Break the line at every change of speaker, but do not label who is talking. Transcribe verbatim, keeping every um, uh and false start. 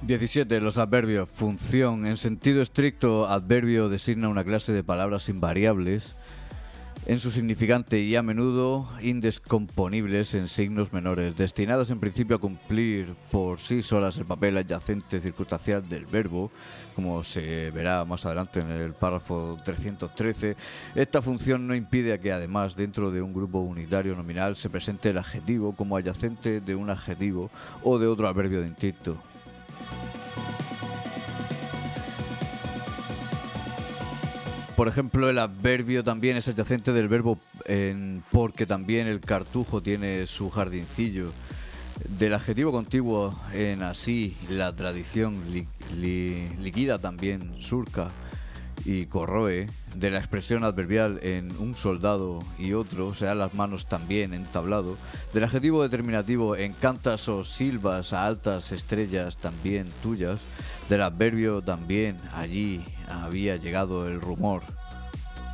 diecisiete. Los adverbios. Función. En sentido estricto, adverbio designa una clase de palabras invariables en su significante y a menudo indescomponibles en signos menores, destinadas en principio a cumplir por sí solas el papel adyacente circunstancial del verbo, como se verá más adelante en el párrafo trescientos trece. Esta función no impide que además dentro de un grupo unitario nominal se presente el adjetivo como adyacente de un adjetivo o de otro adverbio distinto. Por ejemplo, el adverbio también es adyacente del verbo en, porque también el cartujo tiene su jardincillo. Del adjetivo contiguo en así, la tradición li, li, liquida también surca y corroe. De la expresión adverbial en un soldado y otro, se dan las manos también en tablado. Del adjetivo determinativo en cantas o silbas a altas estrellas también tuyas. Del adverbio también allí había llegado el rumor.